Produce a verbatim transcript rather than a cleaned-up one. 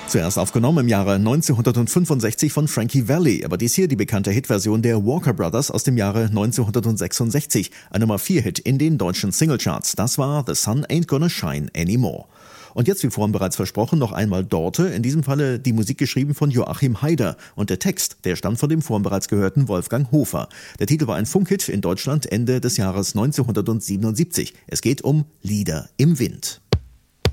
Zuerst aufgenommen im Jahre neunzehnhundertfünfundsechzig von Frankie Valli, aber dies hier die bekannte Hitversion der Walker Brothers aus dem Jahre neunzehnhundertsechsundsechzig, ein Nummer vier Hit in den deutschen Singlecharts. Das war The Sun Ain't Gonna Shine Anymore. Und jetzt, wie vorhin bereits versprochen, noch einmal Dorte, in diesem Falle die Musik geschrieben von Joachim Haider und der Text, der stammt von dem vorhin bereits gehörten Wolfgang Hofer. Der Titel war ein Funkhit in Deutschland Ende des Jahres neunzehnhundertsiebenundsiebzig. Es geht um Lieder im Wind.